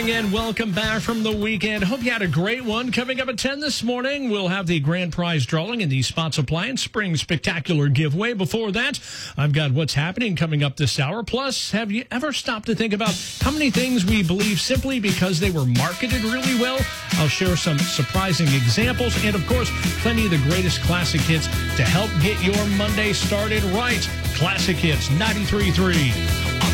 And welcome back from the weekend. Hope you had a great one. Coming up at 10 this morning, we'll have the grand prize drawing in the Spots Appliance Spring Spectacular giveaway. Before that, I've got what's happening coming up this hour. Plus, have you ever stopped to think about how many things we believe simply because they were marketed really well? I'll share some surprising examples and, of course, plenty of the greatest classic hits to help get your Monday started right. Classic Hits 93.3.